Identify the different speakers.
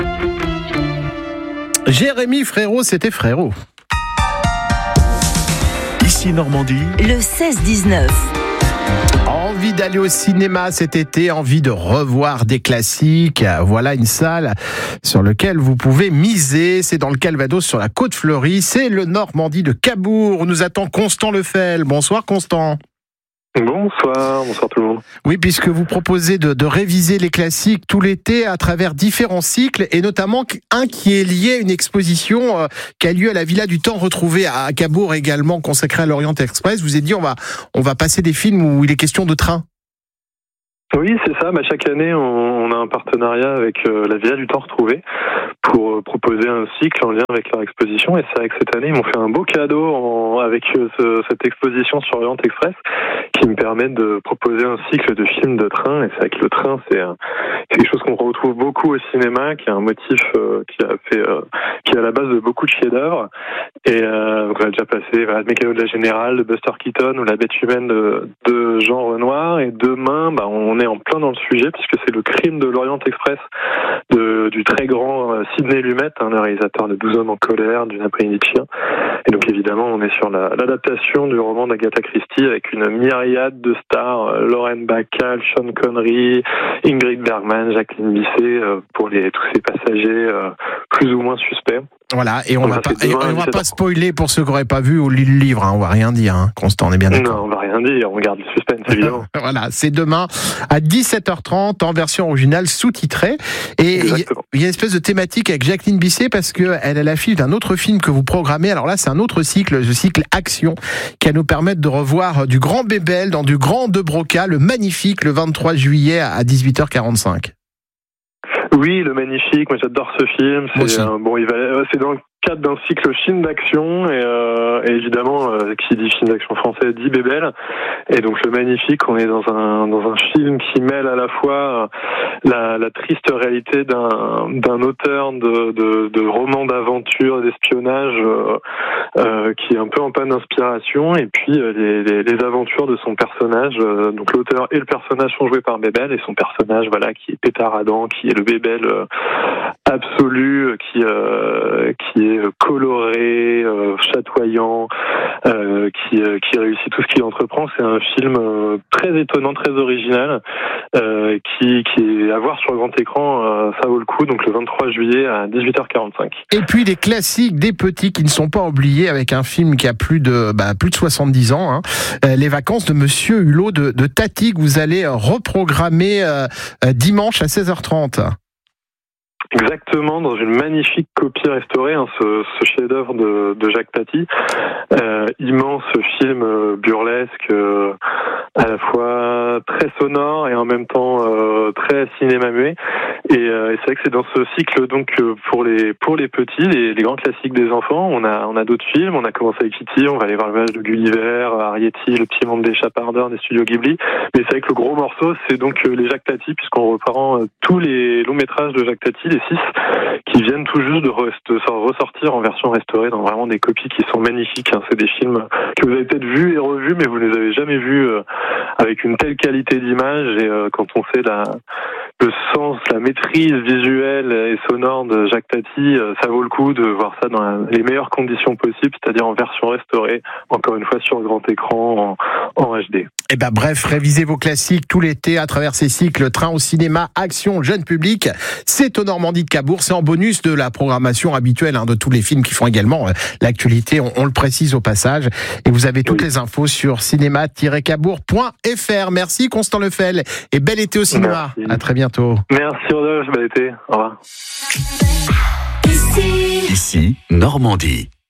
Speaker 1: Jérémy Frérot, c'était Frérot.
Speaker 2: Ici Normandie.
Speaker 3: Le 16-19.
Speaker 1: Envie d'aller au cinéma cet été, envie de revoir des classiques. Voilà une salle sur laquelle vous pouvez miser. C'est dans le Calvados, sur la Côte Fleurie. C'est le Normandie de Cabourg. Nous attend Constant Lefel. Bonsoir Constant.
Speaker 4: Bonsoir tout le monde.
Speaker 1: Oui, puisque vous proposez de réviser les classiques tout l'été à travers différents cycles, et notamment un qui est lié à une exposition qui a lieu à la Villa du Temps retrouvé à Cabourg, également consacrée à l'Orient Express. Vous avez dit on va passer des films où il est question de train.
Speaker 4: Oui, c'est ça. Chaque année, on a un partenariat avec la Villa du Temps retrouvé pour proposer un cycle en lien avec leur exposition. Et c'est vrai que cette année, ils m'ont fait un beau cadeau avec cette exposition sur Orient Express qui me permet de proposer un cycle de films de train. Et c'est vrai que le train, c'est quelque chose qu'on retrouve beaucoup au cinéma, qui est un motif qui est à la base de beaucoup de chefs-d'œuvre. Et donc on a déjà passé le Mécano de la Générale de Buster Keaton ou La Bête humaine de Jean Renoir. Et demain, on est en plein dans le sujet puisque c'est le crime de l'Orient Express du très grand Sidney Lumet, le réalisateur de 12 hommes en colère, du Après-midi de chien. Et donc évidemment, on est sur l'adaptation du roman d'Agatha Christie avec une myriade de stars, Lauren Bacall, Sean Connery, Ingrid Bergman, Jacqueline Bisset, pour tous ces passagers plus ou moins suspects.
Speaker 1: Voilà, et on va pas spoiler pour ceux qui n'auraient pas vu ou lu le livre, on va rien dire, Constant, on est bien d'accord.
Speaker 4: Non, on va rien dire, on garde le suspense, évidemment.
Speaker 1: Voilà, c'est demain à 17h30 en version originale sous-titrée. Et il y a une espèce de thématique avec Jacqueline Bisset parce qu'elle a l'affiche d'un autre film que vous programmez. Alors là, c'est un autre cycle, le cycle Action, qui va nous permettre de revoir du grand Bébel dans du grand De Broca, le magnifique, le 23 juillet à 18h45.
Speaker 4: Oui, le magnifique. Moi, j'adore ce film. C'est dans le cadre d'un cycle film d'action et évidemment, qui dit film d'action français dit Bébel. Et donc le magnifique, on est dans un film qui mêle à la fois la triste réalité d'un auteur de romans d'aventure, d'espionnage, qui est un peu en panne d'inspiration, et puis les aventures de son personnage. Donc l'auteur et le personnage sont joués par Bébel, et son personnage, qui est pétaradant, qui est le Bébel absolu, qui est coloré, chatoyant, qui réussit tout ce qu'il entreprend. C'est un film très étonnant, très original, qui est à voir sur le grand écran. Ça vaut le coup. Donc le 23 juillet à 18h45.
Speaker 1: Et puis les classiques des petits qui ne sont pas oubliés, avec un film qui a plus de 70 ans, Les vacances de Monsieur Hulot de Tati, que vous allez reprogrammer dimanche à 16h30.
Speaker 4: Exactement, dans une magnifique copie restaurée, ce chef-d'œuvre de Jacques Tati, immense film burlesque, à la fois très sonore et en même temps très cinéma muet. Et c'est vrai que c'est dans ce cycle donc pour les petits, les grands classiques des enfants. On a d'autres films. On a commencé avec E.T., on va aller voir le voyage de Gulliver, Arrietty, le petit monde des chapardeurs des studios Ghibli. Mais c'est vrai que le gros morceau, c'est donc les Jacques Tati, puisqu'on reprend tous les longs métrages de Jacques Tati, les 6, qui viennent tout juste de ressortir en version restaurée dans vraiment des copies qui sont magnifiques. C'est des films que vous avez peut-être vus et revus, mais vous ne les avez jamais vus avec une telle qualité d'image. Et quand on sait le sens, la maîtrise visuelle et sonore de Jacques Tati, ça vaut le coup de voir ça dans les meilleures conditions possibles, c'est-à-dire en version restaurée, encore une fois sur le grand écran en HD.
Speaker 1: Et bref, révisez vos classiques tout l'été à travers ces cycles Train au cinéma, Action, jeune public. C'est au Normandie de Cabourg, c'est en bonus de la programmation habituelle de tous les films qui font également l'actualité, on le précise au passage. Et vous avez toutes les infos sur cinéma-cabourg.fr. Merci Constant Lefel et bel été au cinéma.
Speaker 4: Merci.
Speaker 1: À très bientôt.
Speaker 4: Merci Rodolphe, bel été. Au revoir.
Speaker 2: Ici Normandie.